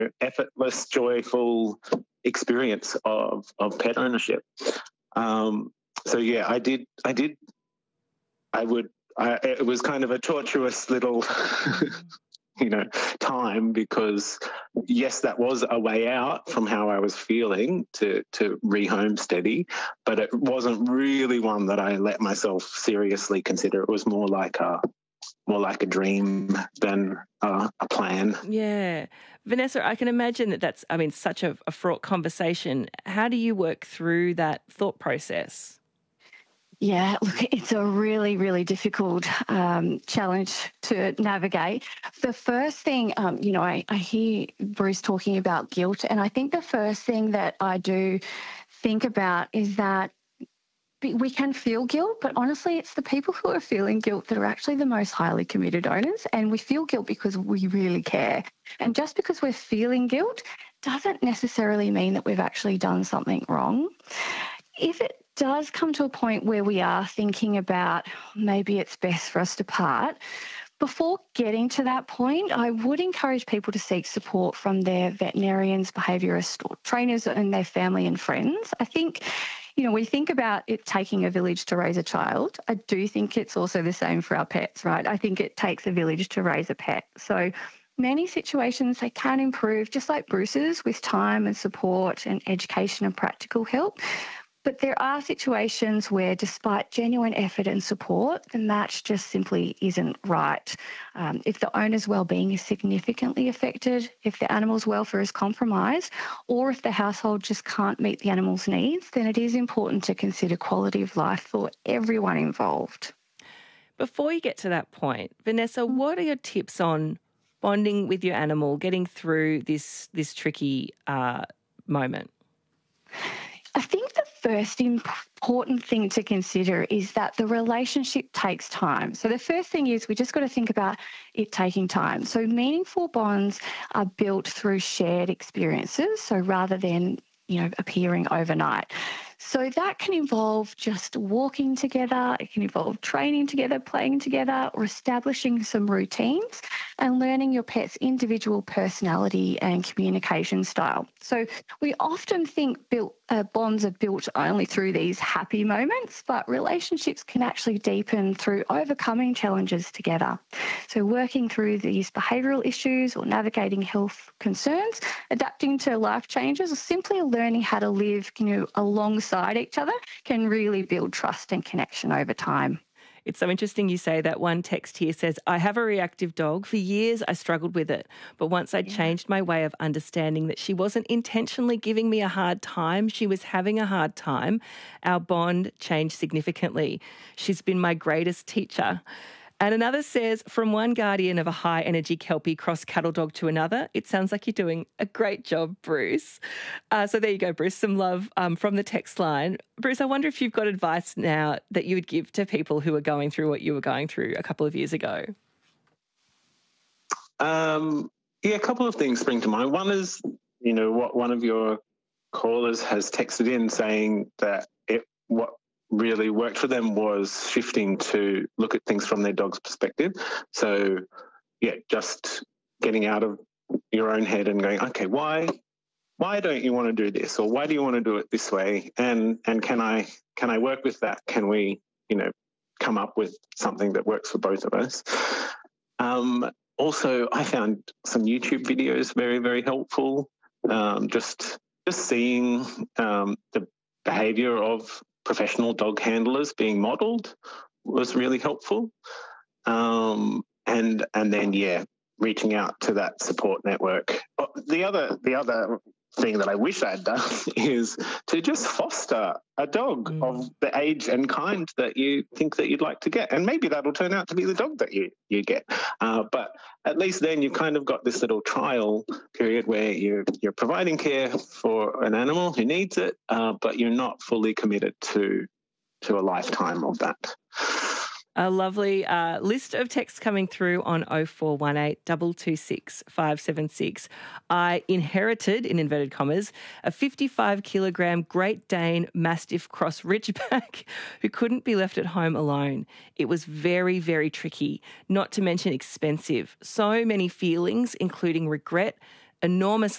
effortless, joyful experience of pet ownership. So yeah, it was kind of a tortuous little time, because yes, that was a way out from how I was feeling to rehome Steady, but it wasn't really one that I let myself seriously consider. It was more like a dream than a plan. Yeah. Vanessa, I can imagine that's such a fraught conversation. How do you work through that thought process? Yeah, look, it's a really, really difficult challenge to navigate. The first thing, I hear Bruce talking about guilt, and I think the first thing that I do think about is that we can feel guilt, but honestly, it's the people who are feeling guilt that are actually the most highly committed owners, and we feel guilt because we really care. And just because we're feeling guilt doesn't necessarily mean that we've actually done something wrong. If it does come to a point where we are thinking about maybe it's best for us to part, before getting to that point, I would encourage people to seek support from their veterinarians, behaviourists, or trainers, and their family and friends. I think, we think about it taking a village to raise a child. I do think it's also the same for our pets, right? I think it takes a village to raise a pet. So many situations, they can improve, just like Bruce's, with time and support and education and practical help. But there are situations where, despite genuine effort and support, the match just simply isn't right. If the owner's well-being is significantly affected, if the animal's welfare is compromised, or if the household just can't meet the animal's needs, then it is important to consider quality of life for everyone involved. Before you get to that point, Vanessa, what are your tips on bonding with your animal, getting through this tricky moment? I think the first important thing to consider is that the relationship takes time. So the first thing is we just got to think about it taking time. So meaningful bonds are built through shared experiences, so rather than, appearing overnight. So that can involve just walking together, it can involve training together, playing together, or establishing some routines and learning your pet's individual personality and communication style. So we often think bonds are built only through these happy moments, but relationships can actually deepen through overcoming challenges together. So working through these behavioural issues or navigating health concerns, adapting to life changes, or simply learning how to live, alongside each other can really build trust and connection over time. It's so interesting you say that. One text here says, I have a reactive dog. For years I struggled with it, but once I changed my way of understanding that she wasn't intentionally giving me a hard time, she was having a hard time, our bond changed significantly. She's been my greatest teacher. And another says, from one guardian of a high-energy Kelpie cross cattle dog to another, it sounds like you're doing a great job, Bruce. So there you go, Bruce, some love from the text line. Bruce, I wonder if you've got advice now that you would give to people who are going through what you were going through a couple of years ago. A couple of things spring to mind. One is, what one of your callers has texted in saying that what really worked for them was shifting to look at things from their dog's perspective. So, just getting out of your own head and going, okay, why don't you want to do this, or why do you want to do it this way? And can I work with that? Can we, come up with something that works for both of us? Also, I found some YouTube videos very, very helpful. Just seeing the behaviour of professional dog handlers being modelled was really helpful. And then, reaching out to that support network. The other thing that I wish I'd done is to just foster a dog of the age and kind that you think that you'd like to get. And maybe that'll turn out to be the dog that you get. But at least then you've kind of got this little trial period where you're providing care for an animal who needs it, but you're not fully committed to a lifetime of that. A lovely list of texts coming through on 0418 226 576. I inherited, in inverted commas, a 55-kilogram Great Dane Mastiff Cross Ridgeback who couldn't be left at home alone. It was very, very tricky, not to mention expensive. So many feelings, including regret enormous